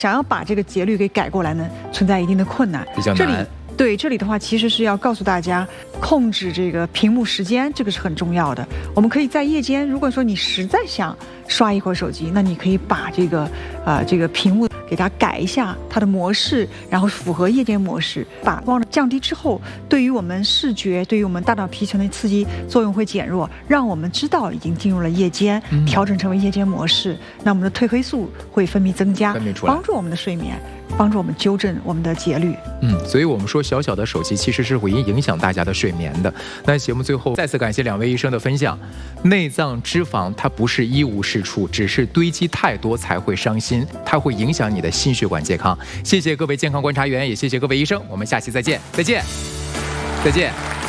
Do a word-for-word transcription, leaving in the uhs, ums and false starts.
想要把这个节律给改过来呢，存在一定的困难， 比较这里难。 对，这里的话其实是要告诉大家，控制这个屏幕时间，这个是很重要的。我们可以在夜间，如果说你实在想刷一会儿手机，那你可以把这个呃这个屏幕给它改一下它的模式，然后符合夜间模式，把光降低之后，对于我们视觉，对于我们大脑皮层的刺激作用会减弱，让我们知道已经进入了夜间， 嗯、 调整成为夜间模式，那我们的褪黑素会分泌增加， 分泌出来， 帮助我们的睡眠，帮助我们纠正我们的节律。 嗯，所以我们说小小的手机其实是会影响大家的睡眠的。那节目最后再次感谢两位医生的分享。内脏脂肪它不是一无是处，只是堆积太多才会伤心，它会影响你的心血管健康。谢谢各位健康观察员，也谢谢各位医生，我们下期再见，再见，再见。